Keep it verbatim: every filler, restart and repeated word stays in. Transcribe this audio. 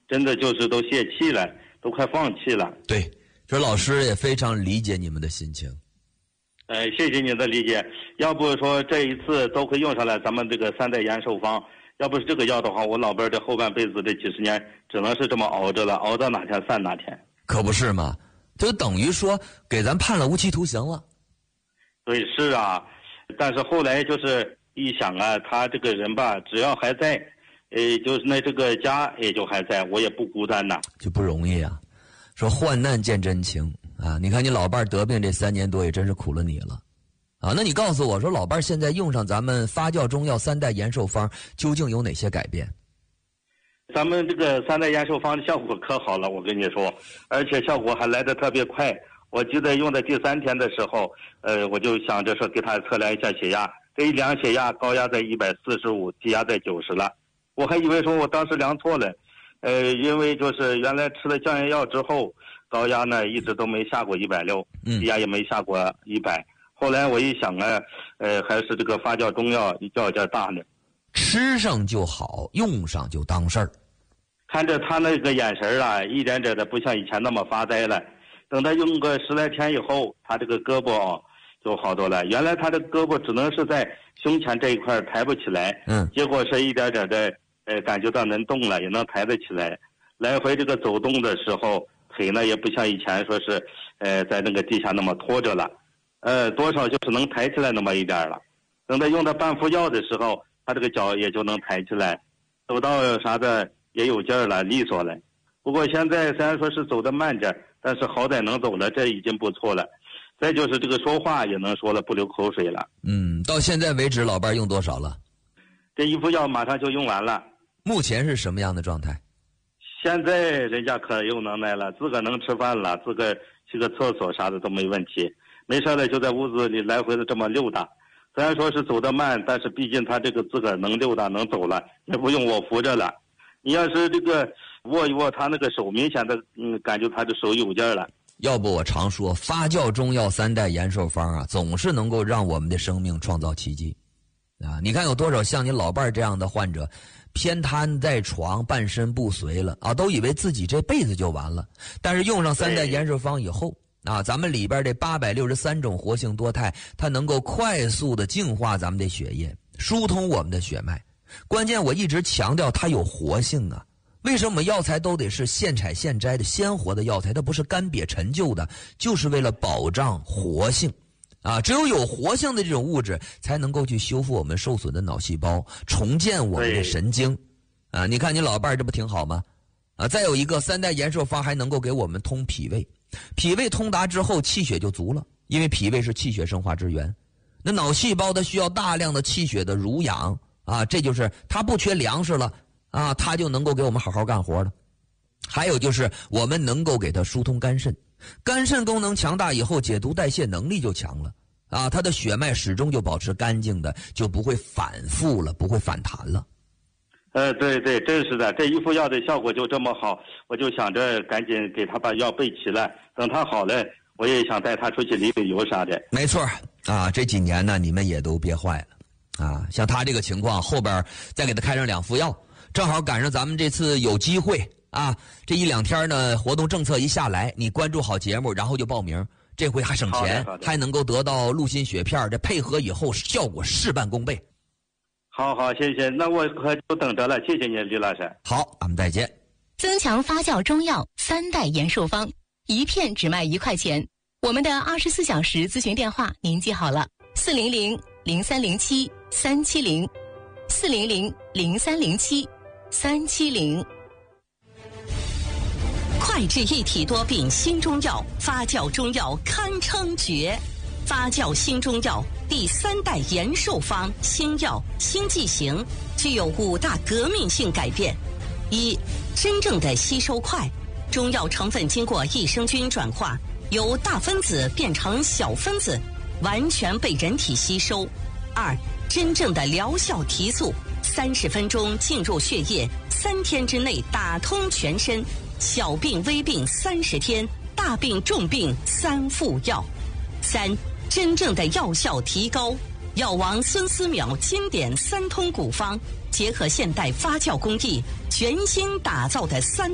真的就是都泄气了，都快放弃了。 对，这老师也非常理解你们的心情。 呃，谢谢您的理解。要不说这一次都会用上来咱们这个三代延寿方，要不是这个药的话，我老伴儿这后半辈子这几十年只能是这么熬着了，熬到哪天散哪天。 可不是嘛，就等于说给咱判了无期徒刑了。 对，是啊。但是后来就是一想啊，他这个人吧，只要还在，呃，就是那这个家也就还在，我也不孤单呐， 就不容易啊。说患难见真情啊！你看你老伴儿得病这三年多，也真是苦了你了，啊！那你告诉我说，老伴儿现在用上咱们发酵中药三代延寿方，究竟有哪些改变？ 咱们这个三代延寿方的效果可好了，我跟你说，而且效果还来得特别快。我记得用的第三天的时候，呃，我就想着说给他测量一下血压，这一量血压高压在一百四十五，低压在九十了。我还以为说我当时量错了。呃，因为就是原来吃了降压药之后，高压呢一直都没下过一百六，低压也没下过一百。后来我一想啊，呃，还是这个发酵中药药价大呢。 吃上就好，用上就当事儿。 看着他那个眼神啊，一点点的不像以前那么发呆了。等他用个十来天以后，他这个胳膊啊就好多了。原来他的胳膊只能是在胸前这一块抬不起来，嗯，结果是一点点的。呃，感觉到能动了，也能抬得起来。来回这个走动的时候，腿呢也不像以前说是，呃，在那个地下那么拖着了，呃，多少就是能抬起来那么一点了。等他用到半副药的时候，他这个脚也就能抬起来，走到啥的也有劲儿了，利索了。不过现在虽然说是走得慢着，但是好歹能走了，这已经不错了。再就是这个说话也能说了，不流口水了。 嗯，到现在为止，老伴用多少了？ 这一副药马上就用完了。 目前是什么样的状态？ 现在人家可有能耐了，自个能吃饭了，自个去个厕所啥的都没问题，没事了就在屋子里来回的这么溜达。虽然说是走得慢，但是毕竟他这个自个能溜达能走了，也不用我扶着了。你要是这个握一握他那个手，明显的嗯感觉他的手有劲儿了。 要不我常说，发酵中药三代延寿方啊，总是能够让我们的生命创造奇迹。啊，你看有多少像你老伴儿这样的患者，偏瘫在床，半身不遂了啊，都以为自己这辈子就完了。但是用上三代延寿方以后啊，咱们里边这八百六十三种活性多肽，它能够快速的净化咱们的血液，疏通我们的血脉。关键我一直强调它有活性啊。为什么药材都得是现采现摘的鲜活的药材？它不是干瘪陈旧的，就是为了保障活性。啊，只有有活性的这种物质，才能够去修复我们受损的脑细胞，重建我们的神经。啊，你看你老伴儿这不挺好吗？啊，再有一个三代延寿方还能够给我们通脾胃，脾胃通达之后，气血就足了，因为脾胃是气血生化之源。那脑细胞它需要大量的气血的濡养啊，这就是它不缺粮食了啊，它就能够给我们好好干活了。还有就是我们能够给它疏通肝肾。肝肾功能强大以后，解毒代谢能力就强了啊，它的血脉始终就保持干净的，就不会反复了，不会反弹了。 呃，对对，真是的，这一副药的效果就这么好，我就想着赶紧给他把药备齐了，等他好了，我也想带他出去旅旅游啥的。 没错啊，这几年呢，你们也都憋坏了啊，像他这个情况，后边再给他开上两副药，正好赶上咱们这次有机会。啊，这一两天呢，活动政策一下来，你关注好节目，然后就报名，这回还省钱，还能够得到陆心血片，这配合以后效果事半功倍。 好好，谢谢，那我可就等着了，谢谢你，李老师。 好，咱们再见。 增强发酵中药三代延寿方，一片只卖一块钱。我们的二十四小时咨询电话您记好了：四零零零三零七三七零，四零零零三零七三七零。 快治一体多病新中药，发酵中药堪称绝。发酵新中药第三代延寿方新药新剂型具有五大革命性改变：一、真正的吸收快，中药成分经过益生菌转化，由大分子变成小分子，完全被人体吸收。二、真正的疗效提速，三十分钟进入血液，三天之内打通全身。小病微病三十天，大病重病三副药。三、真正的药效提高，药王孙思邈经典三通古方，结合现代发酵工艺，全新打造的三